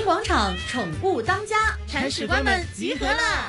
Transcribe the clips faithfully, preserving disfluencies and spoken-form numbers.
廣場寵物當家，鏟屎官們集合啦！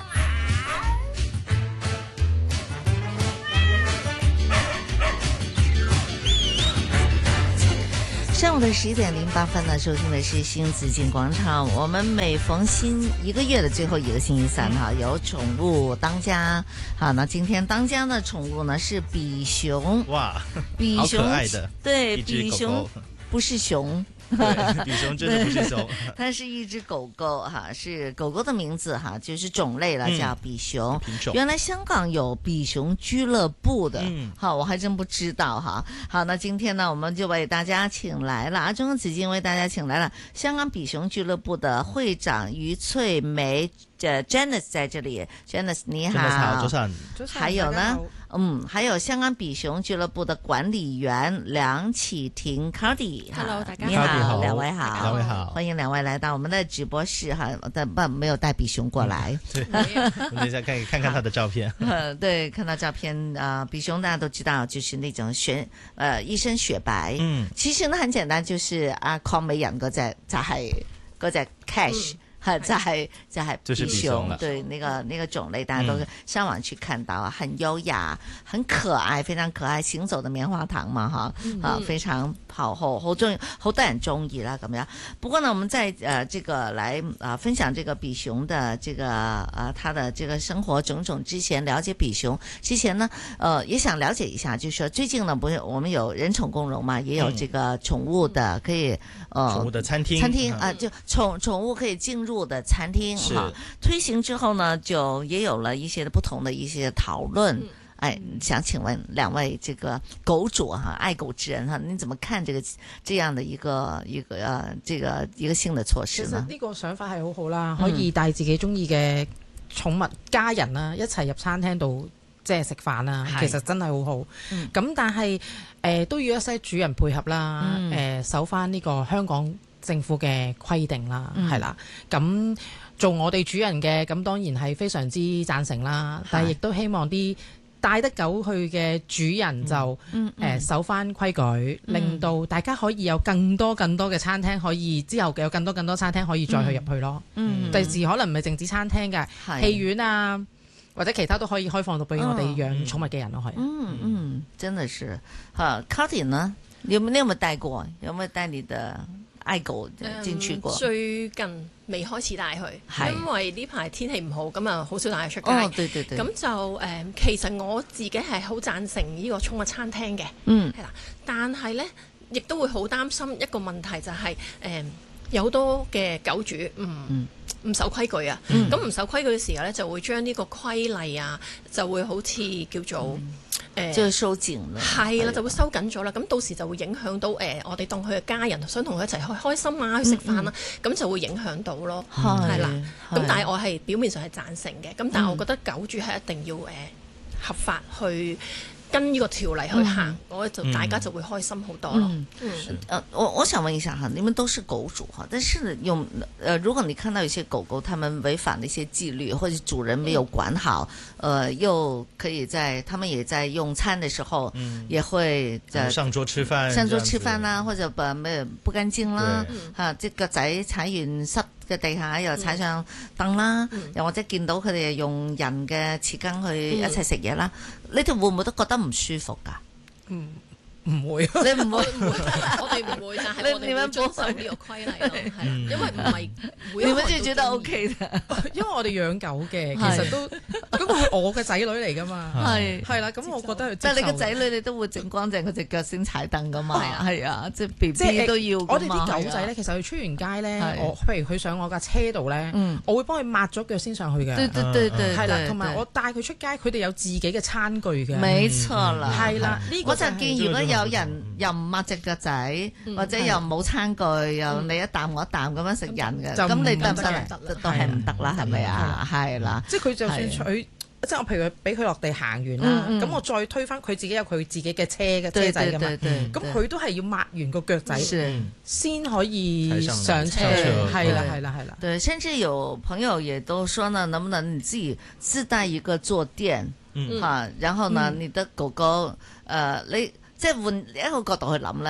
上午的十一點零八分呢，收聽的是新紫荊廣場。我們每逢新一個月的最後一個星期三哈，有寵物當家。好，那今天當家的寵物呢是比熊。哇，比熊，好可愛的，對，比熊不是熊。 对，比熊真的不是熊， 它是一只狗狗哈，是狗狗的名字哈，就是種類了，叫比熊。品種。原來香港有比熊俱樂部的，嗯，好，我還真不知道哈。好，那今天呢，我們就為大家請來了，中央紫荊為大家請來了香港比熊俱樂部的會長余翠梅。呃 Janice 在這裡 ，Janice 你好， 早晨， 早晨，還有呢，嗯，還有香港比熊俱樂部的管理員梁啟婷 Cardy，Hello， 大家好，兩位好， 兩位好， 歡迎兩位來到我們的直播室哈，但不沒有帶比熊過來， 嗯、對，我們等一下看看看他的照片， 對，看到照片啊、呃，比熊大家都知道，就是那種雪，呃，一身雪白，嗯，其實呢很簡單，就是阿鄺美人嗰隻就係嗰隻 Cash。嗯就係就係比熊，對那個那個種類，大家都上網去看到啊，很優雅，很可愛，非常可愛，行走的棉花糖嘛，哈，啊，非常好，好好中意，好多人中意啦，咁樣。不過呢，我們在呃這個來啊、呃、分享這個比熊的這個啊它的這個生活種種之前，了解比熊之前呢，呃也想了解一下，就是說最近呢，不是我們有人寵共融嘛，也有這個寵物的可以呃寵物的餐廳， 餐廳啊、呃，就寵寵物可以進入的餐廳哈，推行之後呢，就也有了一些不同的一些討論。嗯、哎，想請問兩位這個狗主哈，愛狗之人哈，你怎麼看這個這樣的一個一個呃這個一個新的措施呢？ 其實呢個想法係好好啦，可以帶自己中意嘅寵物家人啦，一齊入餐廳度即係食飯啦，其實真係好好。咁、嗯、但係誒、呃、都要一些主人配合啦，誒、嗯呃、守翻呢個香港政府嘅規定啦，係、嗯、啦，咁做我哋主人嘅，咁當然係非常之贊成啦。但係亦都希望啲帶得狗去嘅主人就誒、嗯嗯呃、守翻規矩、嗯，令到大家可以有更多更多嘅餐廳，可以之後有更多更多餐廳可以再去入去咯。嗯，第時可能唔係淨止餐廳嘅，戲院啊或者其他都可以開放到俾我哋養寵物嘅人咯。係、哦， 嗯嗯，真的是。哈 Cardy 呢？你有冇你有冇帶過？有冇帶你的愛狗進去過、嗯？ 最近未開始帶佢，因為呢排天氣唔好，咁啊好少帶佢出街。 哦，對對對。咁就誒、呃，其實我自己係好贊成呢個寵物餐廳嘅， 嗯， 係啦。但係咧，亦都會好擔心一個問題、就係，就係誒有好多嘅狗主唔唔、嗯、守規矩啊。咁、嗯、唔守規矩嘅時候咧，就會將呢個規例啊，就會好似叫做。嗯誒， 即係收緊啦， 係啦，就會收緊咗啦。咁到時就會影響到誒、呃，我哋當佢嘅家人想同佢一齊去開心啊，去食飯啦，咁、嗯、就會影響到咯。係啦，咁但係我係表面上係贊成嘅，咁但係我覺得狗主係一定要誒、呃、合法去跟呢個條例去行，嗯、我就大家就會開心好多咯。嗯，嗯呃、我我想問一下哈，你們都是狗主哈，但是用呃，如果你看到有些狗狗，它們違反了一些紀律，或者主人沒有管好，嗯、呃，又可以在他們也在用餐的時候，嗯、也會在上桌吃飯， 上桌吃飯啦，或者不沒不乾淨啦，哈，即個仔踩完濕嘅地下又踩上凳啦，嗯、又或者見到佢哋用人嘅匙羹去一齊食嘢啦，你哋會唔會都覺得唔舒服㗎？ 嗯。唔會， 你唔會， 我哋唔會，但係我哋會遵守呢個規例咯，係、嗯、因為唔係每一個人都覺得 O K 嘅， 因為我哋養狗嘅，其實都嗰個係我嘅仔女嚟噶嘛，係係啦，咁我覺得， 但係你個仔女你都會整乾淨佢隻腳先踩凳噶嘛，係啊，即係 B B 都要。 我哋啲狗仔咧，其實佢出完街咧，我譬如佢上我架車度咧，我會幫佢抹咗腳先上去嘅， 對對對對， 係啦，同埋我帶佢出街，佢哋有自己嘅餐具嘅， 冇錯啦， 係啦，呢個我就見如果有。有人又唔抹隻腳仔，或者又冇餐具，又你一啖我一啖咁樣食人嘅，咁你得唔得？都係唔得啦，係咪啊？係啦， 即係佢就算佢，即係我譬如佢俾佢落地行完啦，咁我再推翻佢自己有佢自己嘅車嘅車仔㗎嘛，咁佢都係要抹完個腳仔先可以上車，係啦係啦係啦。 對，甚至有朋友也都說呢，能不能你自己自帶一個坐墊？嗯，嚇，然後呢，你的狗狗，誒，你即係換一個角度去諗咧，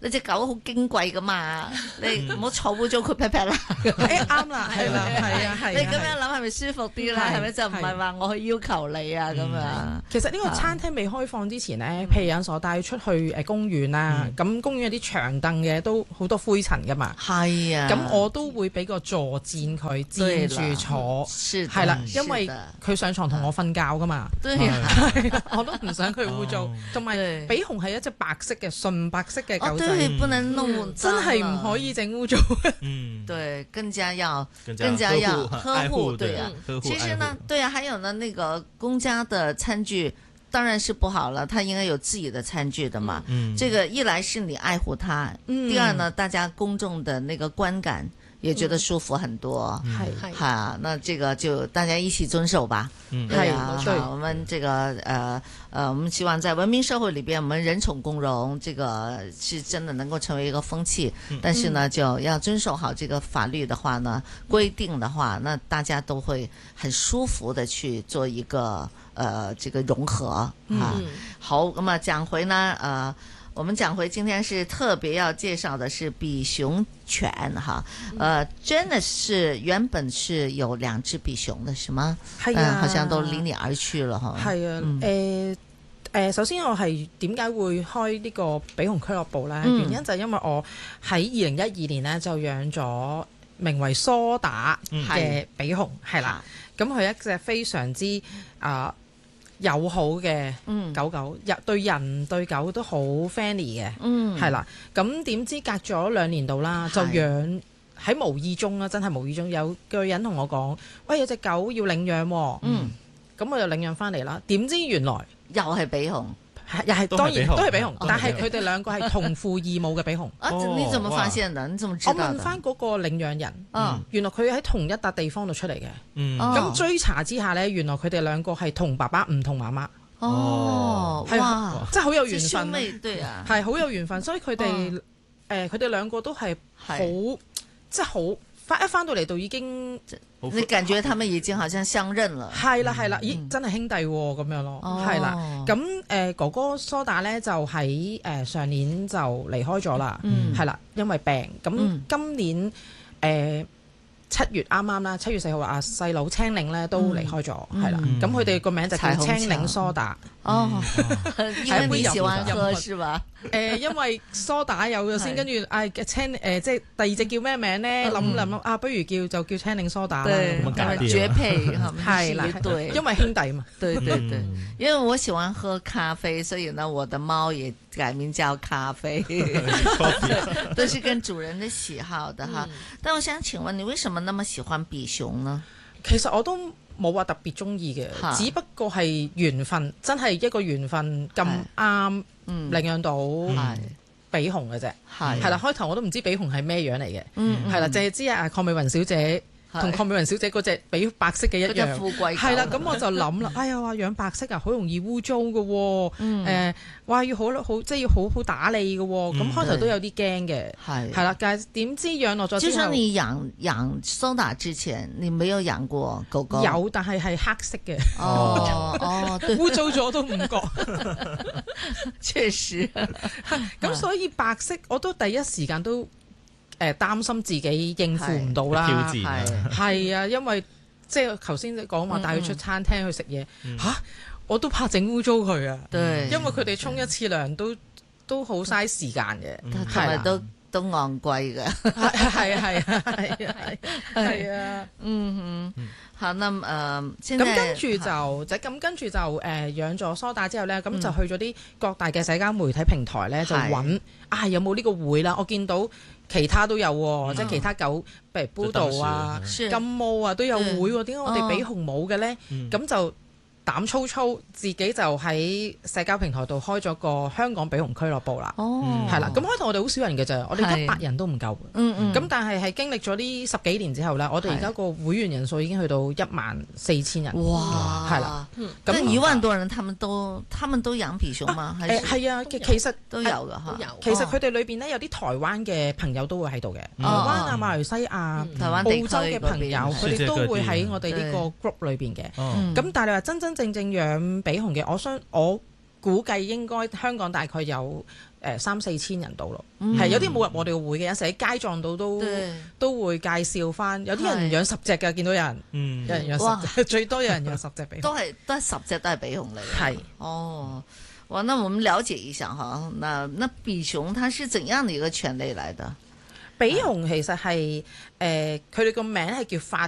你隻狗好矜貴噶嘛，你唔好坐污糟佢 pat pat 啦。 誒啱啦，係啦，係啊，係。 你咁樣諗係咪舒服啲啦？係咪就唔係話我去要求你啊咁樣？ 其實呢個餐廳未開放之前呢，譬如有陣時我帶佢出去誒公園啊，咁公園有啲長凳嘅都好多灰塵噶嘛。係啊。咁我都會俾個坐墊佢墊住坐，係啦，因為佢上床同我瞓覺噶嘛。係啊，我都唔想佢污糟。同埋比熊係一隻白色嘅純白色嘅狗仔。不能弄，真係唔可以整污糟。嗯，對，更加要更加要呵護，對啊。其實呢，對啊，還有呢，那個公家的餐具當然是不好了，它應該有自己的餐具的嘛。嗯，這個一來是你愛護它，第二呢，大家公眾的那個觀感也覺得舒服很多。係係啊，那這個就大家一起遵守吧。嗯，對啊，我們這個呃呃，我們希望在文明社會裏邊，我們人寵共融，這個是真的能夠成為一個風氣。但是呢，就要遵守好這個法律的話呢，規定的話，那大家都會很舒服的去做一個呃這個融合啊。好，咁啊講回呢，呃。我們講回今天是特別要介紹的是比熊犬哈，呃 Janice 是原本是有兩隻比熊的，是嗎？係啊、呃，好像都離你而去了哈。係啊，誒誒、嗯呃，首先我係點解會開呢個比熊俱樂部呢？嗯、原因就係因為我喺二零一二年呢就養咗名為蘇打嘅比熊，係啦、嗯，咁佢一隻非常之啊。呃友好嘅狗狗，日、嗯、對人對狗都好 friendly 嘅，係啦、嗯。咁點知隔咗兩年度啦，就養喺無意中啦，真係無意中有個人同我講，喂，有隻狗要領養喎，嗯，咁我就領養翻嚟啦。點知原來又係比熊。又係當然都係比熊，但係佢哋兩個係同父異母嘅比熊。啊，你怎麼發現的？你怎麼知道？我問翻嗰個領養人，嗯，原來佢喺同一笪地方度出嚟嘅。嗯，咁追查之下呢，原來佢哋兩個係同爸爸唔同媽媽。哦，哇，真係好有緣分。對啊，係好有緣分，所以佢哋誒佢哋兩個都係好即係好翻一翻到嚟到已經。你感覺他們已經好像相認了，係啦係啦，咦真係兄弟咁樣咯，係啦。咁誒哥哥蘇打咧就喺誒上年就離開咗啦，係啦，因為病。咁今年誒七月啱啱啦，七月四號啊細佬青檸咧都離開咗，係啦。咁佢哋個名就叫青檸蘇打。哦，因為你喜歡喝是吧？誒，因為蘇打有咗先，跟住嗌青誒，即係第二隻叫咩名咧？諗諗啊，不如叫就叫青檸蘇打啦，絕配係啦，對，因為兄弟嘛，對對對。因為我喜歡喝咖啡，所以呢，我的貓也改名叫咖啡，都是跟主人的喜好的哈。但我想請問你，為什麼那麼喜歡比熊呢？其實我都冇話特別中意嘅，只不過係緣分，真係一個緣分咁啱領養到比熊嘅啫。係係啦，開頭我都唔知比熊係咩樣嚟嘅，係啦，淨係知啊鄺美雲小姐同鄺美雲小姐嗰隻比白色嘅一樣，富貴係啦。咁我就諗啦，哎呀話養白色啊，好容易污糟嘅，誒話要好好即係要好好打理嘅，咁開頭都有啲驚嘅，係係啦。但係點知養落咗之後，就算你養養蘇打之前，你沒有養過狗狗？有，但係係黑色嘅。哦哦，污糟咗都唔覺。確實。咁所以白色我都第一時間都。誒擔心自己應付唔到啦，係係啊，因為即係頭先講話帶佢出餐廳去食嘢嚇，我都怕整污糟佢啊，因為佢哋沖一次涼都都好嘥時間嘅，同埋都都昂貴嘅，係係係係係係啊，嗯哼，嚇咁誒，咁跟住就就咁跟住就誒養咗蘇打之後咧，咁就去咗啲各大嘅社交媒體平台咧，就揾啊有冇呢個會啦，我見到。其他都有喎，即係其他狗，譬如 Poodle 啊、金毛啊都有會喎。點解我哋比熊冇嘅咧？咁就膽粗粗，自己就喺社交平台度開咗個香港比熊俱樂部啦。哦，係啦。咁開頭我哋好少人嘅咋，我哋一百人都唔夠。嗯嗯。咁但係係經歷咗呢十幾年之後咧，我哋而家個會員人數已經去到一萬四千人。哇！係啦。咁一萬多人，他們都他們都養比熊嗎？誒係啊，其其實都有㗎嚇。有。其實佢哋裏邊咧有啲台灣嘅朋友都會喺度嘅，台灣啊、馬來西亞、台灣、澳洲嘅朋友，佢哋都會喺我哋呢個 group 裏邊嘅。咁但係你話真真正正養比熊嘅，我相我估計應該香港大概有誒三四千人到咯，係、嗯、有啲冇入我哋個會嘅，有時喺街撞到都都會介紹翻。有啲人養十隻嘅，見到有人，嗯、有人養十隻，最多有人養十隻比熊， 都係都係十隻都係比熊嚟嘅。 係哦，哇！那我們了解一下哈，那那比熊它是怎樣的一個犬類來的？ 比熊其實係誒，佢哋個名係叫法